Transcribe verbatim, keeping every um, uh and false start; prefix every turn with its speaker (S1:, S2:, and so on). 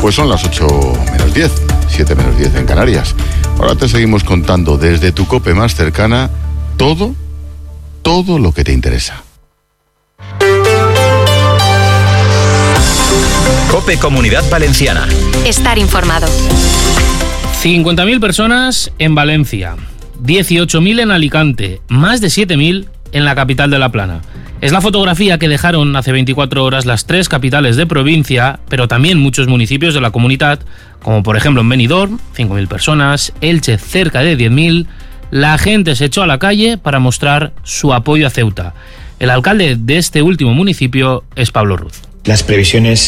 S1: Pues son las ocho menos diez, siete menos diez en Canarias. Ahora te seguimos contando desde tu COPE más cercana todo, todo lo que te interesa.
S2: COPE Comunidad Valenciana.
S3: Estar informado.
S4: cincuenta mil personas en Valencia, dieciocho mil en Alicante, más de siete mil en la capital de La Plana. Es la fotografía que dejaron hace veinticuatro horas las tres capitales de provincia, pero también muchos municipios de la comunidad, como por ejemplo en Benidorm, cinco mil personas, Elche cerca de diez mil. La gente se echó a la calle para mostrar su apoyo a Ceuta. El alcalde de este último municipio es Pablo Ruz.
S5: Las previsiones